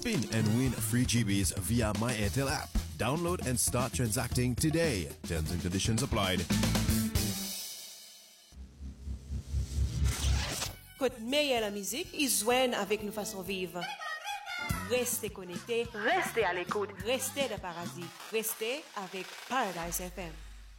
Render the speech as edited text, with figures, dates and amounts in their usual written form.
Spin and win free GBs via My Airtel app. Download and start transacting today. Terms and conditions applied. Côte meilleure la musique, ils joignent avec nous façon vivre. Restez connectés, restez à l'écoute, restez de paradis, restez avec Paradise FM.